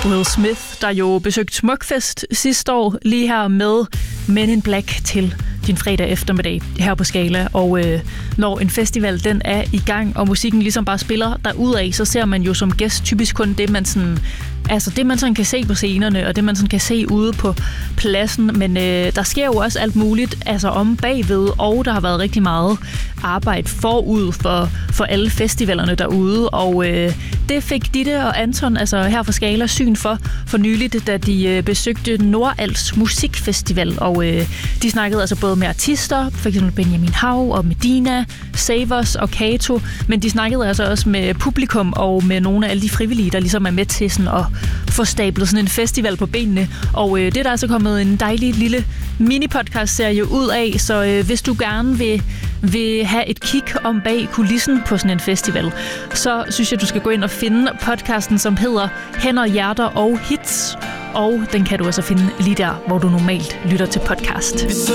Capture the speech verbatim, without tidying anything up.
Will Smith, der jo besøgte Smukfest sidste år, lige her med Men in Black til din fredag eftermiddag her på Scala. Og øh, når en festival den er i gang, og musikken ligesom bare spiller derudad, så ser man jo som gæst typisk kun det, man sådan, altså det, man sådan kan se på scenerne, og det, man sådan kan se ude på pladsen. Men øh, der sker jo også alt muligt altså om bagved, og der har været rigtig meget arbejde forud for, for alle festivalerne derude. Og øh, det fik Ditte og Anton, altså her fra Scala, syn for for nyligt, da de øh, besøgte Nordals Musikfestival. Og øh, de snakkede altså både med artister, for eksempel Benjamin Hav og Medina, Savers og Kato, men de snakkede altså også med publikum og med nogle af alle de frivillige, der ligesom er med til sådan at få stablet sådan en festival på benene. Og øh, det er der altså kommet en dejlig lille mini-podcast-serie ud af, så øh, hvis du gerne vil, vil have et kig om bag kulissen på sådan en festival, så synes jeg, du skal gå ind og finde podcasten, som hedder Hænder, Hjerter og Hits. Og den kan du altså finde lige der, hvor du normalt lytter til podcast.